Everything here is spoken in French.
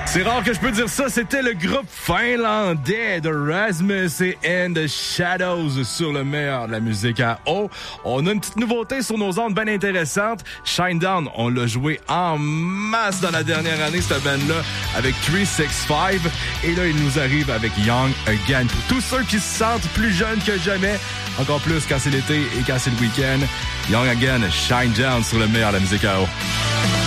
C'est rare que je peux dire ça, c'était le groupe finlandais de Rasmus et The Shadows sur le meilleur de la musique à eau. On a une petite nouveauté sur nos ondes bien intéressante. Shinedown, on l'a joué en masse dans la dernière année, cette band-là, avec 365. Et là, il nous arrive avec Young Again. Pour tous ceux qui se sentent plus jeunes que jamais, encore plus quand c'est l'été et quand c'est le week-end, Young Again, Shinedown sur le meilleur de la musique à eau.